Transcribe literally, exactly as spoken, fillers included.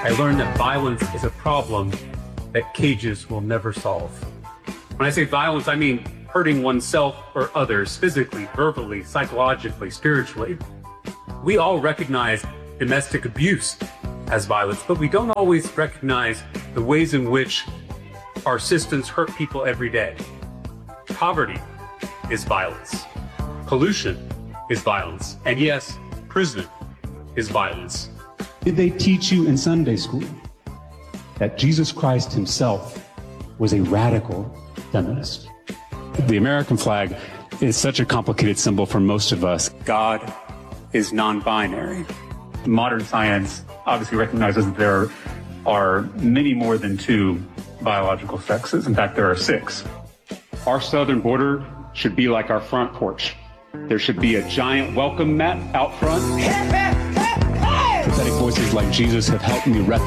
I learned that violence is a problem that cages will never solve. When I say violence, I mean hurting oneself or others physically, verbally, psychologically, spiritually. We all recognize domestic abuse as violence, but we don't always recognize the ways in which our systems hurt people every day. Poverty is violence. Pollution is violence. And yes, prison is violence. Did they teach you in Sunday school that Jesus Christ himself was a radical feminist? The American flag is such a complicated symbol for most of us. God is non-binary. Modern science obviously recognizes that there are many more than two biological sexes. In fact, there are six. Our southern border should be like our front porch. There should be a giant welcome mat out front. Prophetic voices like Jesus have helped me recognize